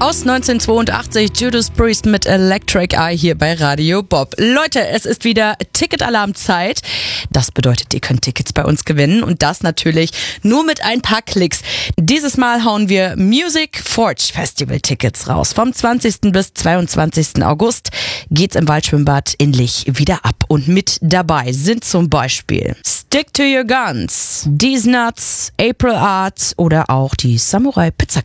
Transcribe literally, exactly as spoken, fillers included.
Aus neunzehnhundertzweiundachtzig Judas Priest mit Electric Eye hier bei Radio Bob. Leute, es ist wieder Ticketalarmzeit. Das bedeutet, ihr könnt Tickets bei uns gewinnen und das natürlich nur mit ein paar Klicks. Dieses Mal hauen wir Music Forge Festival Tickets raus. Vom zwanzigsten bis zweiundzwanzigsten August geht's im Waldschwimmbad in Lich wieder ab. Und mit dabei sind zum Beispiel Stick to Your Guns, These Nuts, April Art oder auch die Samurai Pizza